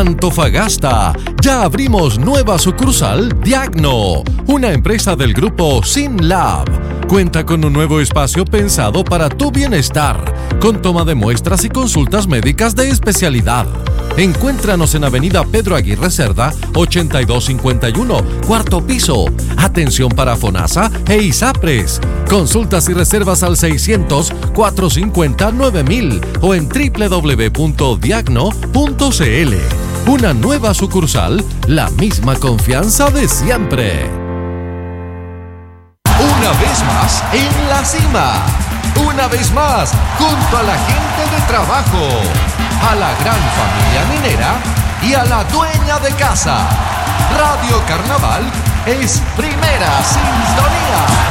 Antofagasta, ya abrimos nueva sucursal Diagno, una empresa del grupo SYNLAB. Cuenta con un nuevo espacio pensado para tu bienestar, con toma de muestras y consultas médicas de especialidad. Encuéntranos en Avenida Pedro Aguirre Cerda, 8251, cuarto piso. Atención para FONASA e ISAPRES. Consultas y reservas al 600-450-9000 o en www.diagno.cl. Una nueva sucursal, la misma confianza de siempre. Una vez más en la cima. Una vez más junto a la gente de trabajo, a la gran familia minera y a la dueña de casa. Radio Carnaval es primera sintonía.